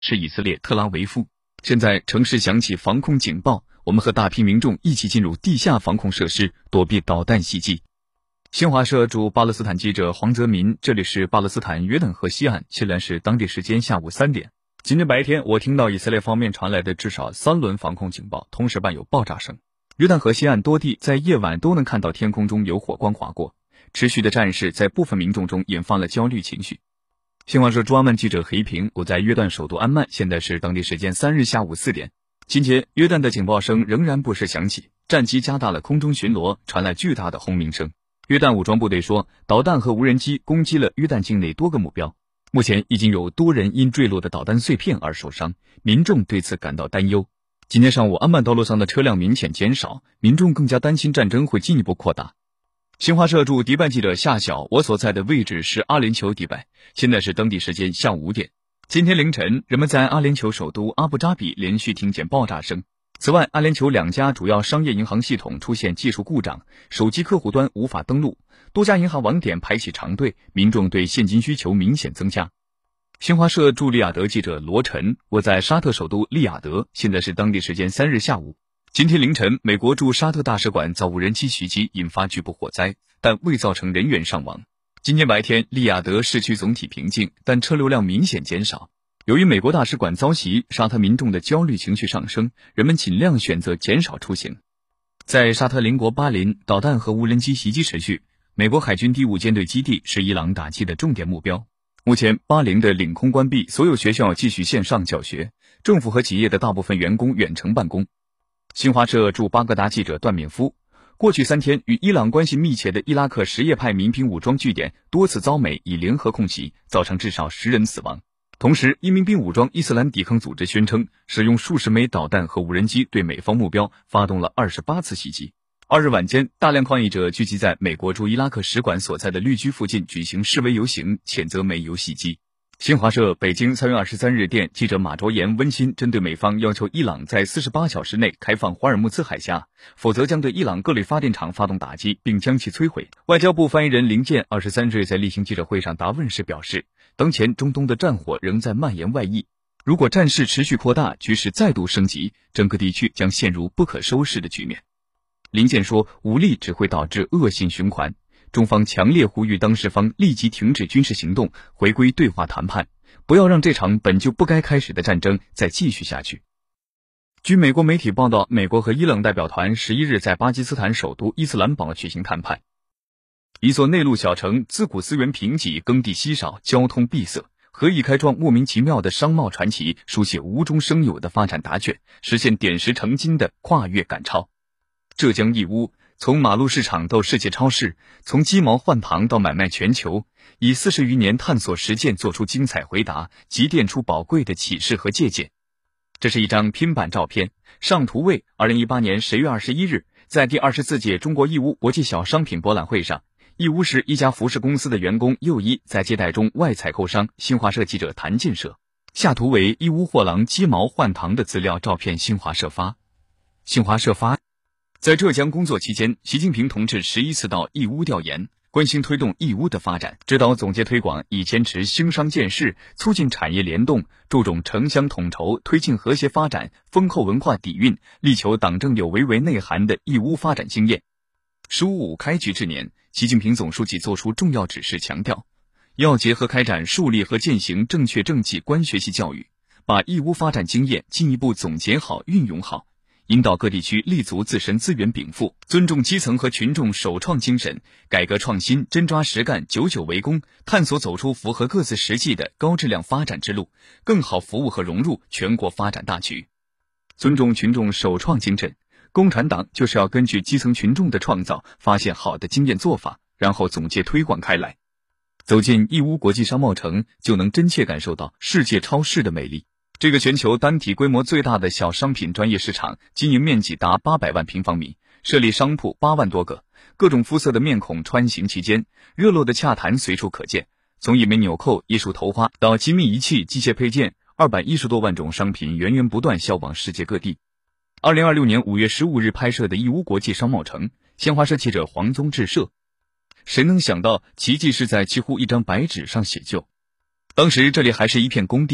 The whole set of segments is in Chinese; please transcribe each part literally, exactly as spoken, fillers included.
是以色列特拉维夫。现在城市响起防空警报，我们和大批民众一起进入地下防空设施，躲避导弹袭击。新华社驻巴勒斯坦记者黄泽民，这里是巴勒斯坦约旦河西岸，现在是当地时间下午三点。今天白天，我听到以色列方面传来的至少三轮防空警报，同时伴有爆炸声。约旦河西岸多地在夜晚都能看到天空中有火光划过，持续的战事在部分民众中引发了焦虑情绪。新华社驻阿曼记者黑平，我在约旦首都安曼，现在是当地时间三日下午四点。今天约旦的警报声仍然不时响起，战机加大了空中巡逻，传来巨大的轰鸣声。约旦武装部队说，导弹和无人机攻击了约旦境内多个目标，目前已经有多人因坠落的导弹碎片而受伤，民众对此感到担忧。今天上午，安曼道路上的车辆明显减少，民众更加担心战争会进一步扩大。新华社驻迪拜记者夏晓，我所在的位置是阿联酋迪拜，现在是当地时间下午五点。今天凌晨，人们在阿联酋首都阿布扎比连续听见爆炸声。此外，阿联酋两家主要商业银行系统出现技术故障，手机客户端无法登录，多家银行网点排起长队，民众对现金需求明显增加。新华社驻利雅得记者罗晨，我在沙特首都利雅得，现在是当地时间三日下午。今天凌晨，美国驻沙特大使馆遭无人机袭击，引发局部火灾，但未造成人员伤亡。今天白天，利雅得市区总体平静，但车流量明显减少。由于美国大使馆遭袭，沙特民众的焦虑情绪上升，人们尽量选择减少出行。在沙特邻国巴林，导弹和无人机袭击持续，美国海军第五舰队基地是伊朗打击的重点目标。目前，巴林的领空关闭，所有学校继续线上教学，政府和企业的大部分员工远程办公。新华社驻巴格达记者段敏夫，过去三天，与伊朗关系密切的伊拉克什叶派民兵武装据点多次遭美以联合空袭，造成至少十人死亡。同时，伊民兵武装伊斯兰抵抗组织宣称，使用数十枚导弹和无人机对美方目标发动了二十八次袭击。二日晚间，大量抗议者聚集在美国驻伊拉克使馆所在的绿居附近举行示威游行，谴责美油袭击。新华社北京三月二十三日电记者马卓妍温馨针对美方要求伊朗在四十八小时内开放华尔木兹海峡，否则将对伊朗各类发电厂发动打击，并将其摧毁。外交部发言人林健二十三日在例行记者会上答问时表示，当前中东的战火仍在蔓延外溢，如果战事持续扩大，局势再度升级，整个地区将陷入不可收拾的局面。林健说，武力只会导致恶性循环。中方强烈呼吁当事方立即停止军事行动，回归对话谈判，不要让这场本就不该开始的战争再继续下去。据美国媒体报道，美国和伊朗代表团十一日在巴基斯坦首都伊斯兰堡举行谈判。一座内陆小城自古资源贫瘠，耕地稀少，交通闭塞，何以开创莫名其妙的商贸传奇，书写无中生有的发展答卷，实现点石成金的跨越赶超。浙江义乌从马路市场到世界超市，从鸡毛换糖到买卖全球，以四十余年探索实践做出精彩回答，积淀出宝贵的启示和借鉴。这是一张拼版照片，上图为二零一八年十月二十一日，在第二十四届中国义乌国际小商品博览会上，义乌市一家服饰公司的员工右一在接待中外采购商新华社记者谭建设。下图为义乌货郎鸡毛换糖的资料照片，新华社发。新华社发。在浙江工作期间，习近平同志十一次到义乌调研，关心推动义乌的发展，指导总结推广以坚持兴商建市，促进产业联动，注重城乡统筹，推进和谐发展，丰厚文化底蕴，力求党政有为为内涵的义乌发展经验。十五五开局之年，习近平总书记作出重要指示，强调要结合开展树立和践行正确正气官学习教育，把义乌发展经验进一步总结好、运用好，引导各地区立足自身资源禀赋，尊重基层和群众首创精神，改革创新，真抓实干，久久为功，探索走出符合各自实际的高质量发展之路，更好服务和融入全国发展大局。尊重群众首创精神，共产党就是要根据基层群众的创造，发现好的经验做法，然后总结推广开来。走进义乌国际商贸城，就能真切感受到世界超市的魅力。这个全球单体规模最大的小商品专业市场，经营面积达八百万平方米，设立商铺八万多个，各种肤色的面孔穿行其间，热络的洽谈随处可见。从一枚纽扣、一束头花到精密仪器、机械配件，二百一十多万种商品源源不断销往世界各地。二零二六年五月十五日拍摄的义乌国际商贸城，新华社记者黄宗志摄。谁能想到奇迹是在几乎一张白纸上写就？当时这里还是一片工地，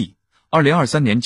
二零二三年